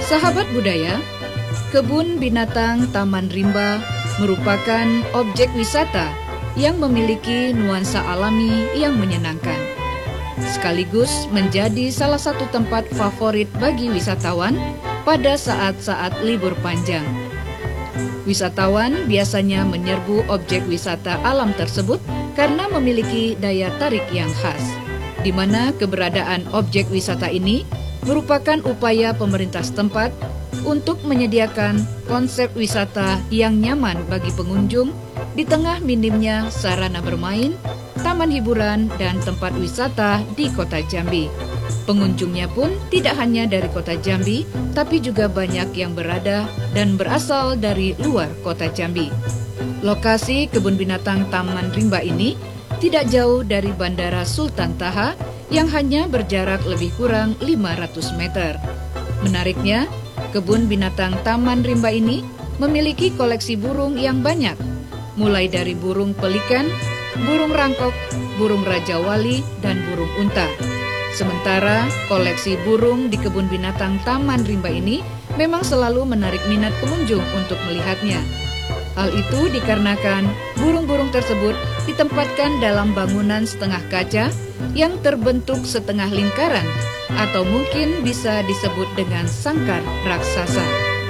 Sahabat budaya, Kebun Binatang Taman Rimba merupakan objek wisata yang memiliki nuansa alami yang menyenangkan, sekaligus menjadi salah satu tempat favorit bagi wisatawan pada saat-saat libur panjang. Wisatawan biasanya menyerbu objek wisata alam tersebut karena memiliki daya tarik yang khas, di mana keberadaan objek wisata ini merupakan upaya pemerintah setempat untuk menyediakan konsep wisata yang nyaman bagi pengunjung di tengah minimnya sarana bermain, taman hiburan, dan tempat wisata di Kota Jambi. Pengunjungnya pun tidak hanya dari Kota Jambi, tapi juga banyak yang berada dan berasal dari luar Kota Jambi. Lokasi Kebun Binatang Taman Rimba ini tidak jauh dari Bandara Sultan Taha yang hanya berjarak lebih kurang 500 meter. Menariknya, Kebun Binatang Taman Rimba ini memiliki koleksi burung yang banyak, mulai dari burung pelikan, burung rangkok, burung raja wali, dan burung unta. Sementara koleksi burung di Kebun Binatang Taman Rimba ini memang selalu menarik minat pengunjung untuk melihatnya. Hal itu dikarenakan burung-burung tersebut ditempatkan dalam bangunan setengah kaca yang terbentuk setengah lingkaran, atau mungkin bisa disebut dengan sangkar raksasa.